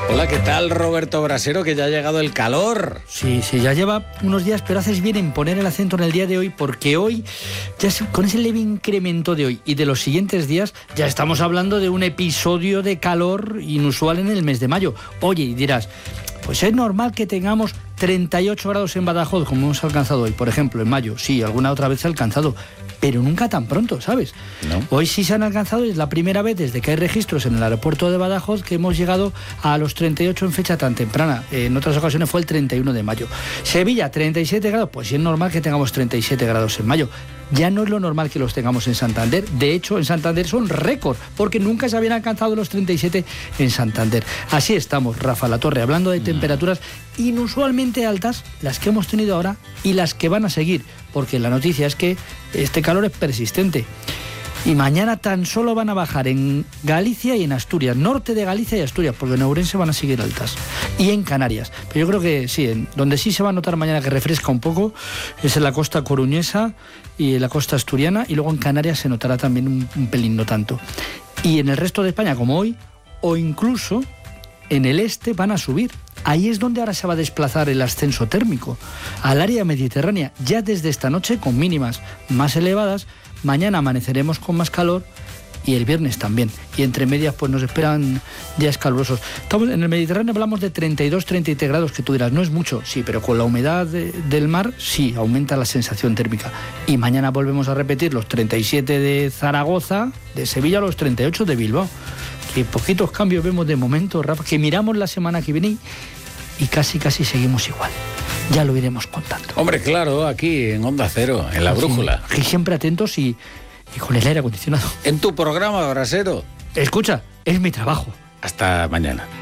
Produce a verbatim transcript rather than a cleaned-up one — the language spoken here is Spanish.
Hola, ¿qué tal, Roberto Brasero? Que ya ha llegado el calor. Sí, sí, ya lleva unos días, pero haces bien en poner el acento en el día de hoy, porque hoy, ya se, con ese leve incremento de hoy y de los siguientes días, ya estamos hablando de un episodio de calor inusual en el mes de mayo. Oye, y dirás, pues es normal que tengamos treinta y ocho grados en Badajoz, como hemos alcanzado hoy, por ejemplo, en mayo. Sí, alguna otra vez se ha alcanzado, pero nunca tan pronto, ¿sabes? No. Hoy sí se han alcanzado, es la primera vez desde que hay registros en el aeropuerto de Badajoz que hemos llegado a los treinta y ocho en fecha tan temprana. En otras ocasiones fue el treinta y uno de mayo. Sevilla, treinta y siete grados, pues sí es normal que tengamos treinta y siete grados en mayo. Ya no es lo normal que los tengamos en Santander. De hecho, en Santander son récord, porque nunca se habían alcanzado los treinta y siete en Santander. Así estamos, Rafa La Torre, hablando de temperaturas inusualmente altas, las que hemos tenido ahora y las que van a seguir, porque la noticia es que este calor es persistente. Y mañana tan solo van a bajar en Galicia y en Asturias, norte de Galicia y Asturias, porque en Ourense van a seguir altas. Y en Canarias. Pero yo creo que sí, en donde sí se va a notar mañana que refresca un poco es en la costa coruñesa y en la costa asturiana, y luego en Canarias se notará también un, un pelín, no tanto. Y en el resto de España, como hoy, o incluso en el este van a subir. Ahí es donde ahora se va a desplazar el ascenso térmico, al área mediterránea, ya desde esta noche con mínimas más elevadas. Mañana amaneceremos con más calor y el viernes también. Y entre medias pues nos esperan días calurosos. Estamos en el Mediterráneo, hablamos de treinta y dos, treinta y tres grados, que tú dirás, no es mucho. Sí, pero con la humedad de, del mar, sí, aumenta la sensación térmica. Y mañana volvemos a repetir los treinta y siete de Zaragoza, de Sevilla, los treinta y ocho de Bilbao. Que poquitos cambios vemos de momento, Rafa, que miramos la semana que viene y casi, casi seguimos igual. Ya lo iremos contando. Hombre, claro, aquí en Onda Cero, en La Brújula. Sí, siempre atentos y, y con el aire acondicionado. En tu programa, Brasero. Escucha, es mi trabajo. Hasta mañana.